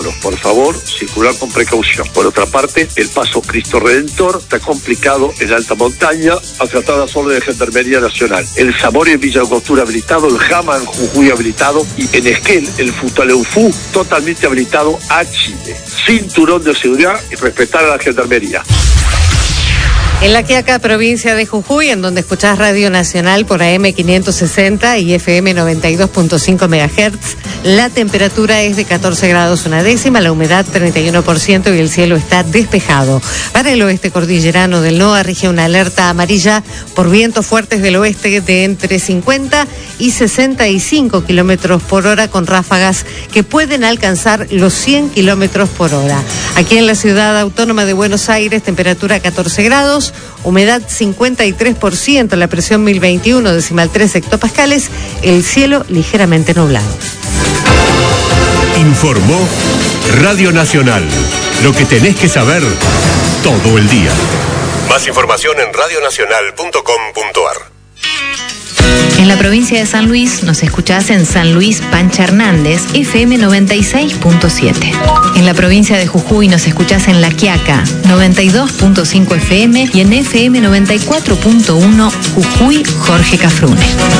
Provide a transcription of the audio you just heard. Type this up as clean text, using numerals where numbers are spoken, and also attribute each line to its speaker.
Speaker 1: semáforos. Por favor, circular con precaución. Por otra parte, el paso Cristo Redentor está complicado en alta montaña, acatar las órdenes de Gendarmería Nacional. El Zamora en Villa Angostura habilitado, el Jama en Jujuy habilitado y en Esquel, el Futaleufú totalmente habilitado a Chile. Cinturón de seguridad y respetar a la Gendarmería.
Speaker 2: En La Quiaca, provincia de Jujuy, en donde escuchás Radio Nacional por AM 560 y FM 92.5 MHz, la temperatura es de 14 grados una décima, la humedad 31% y el cielo está despejado. Para el oeste cordillerano del NOA rige una alerta amarilla por vientos fuertes del oeste de entre 50 y 65 kilómetros por hora con ráfagas que pueden alcanzar los 100 kilómetros por hora. Aquí en la ciudad autónoma de Buenos Aires, temperatura 14 grados, humedad 53%, la presión 1021,3 hectopascales, el cielo ligeramente nublado.
Speaker 3: Informó Radio Nacional. Lo que tenés que saber todo el día. Más información en radionacional.com.ar.
Speaker 4: En la provincia de San Luis nos escuchás en San Luis Pancha Hernández, FM 96.7. En la provincia de Jujuy nos escuchás en La Quiaca, 92.5 FM y en FM 94.1 Jujuy Jorge Cafrune.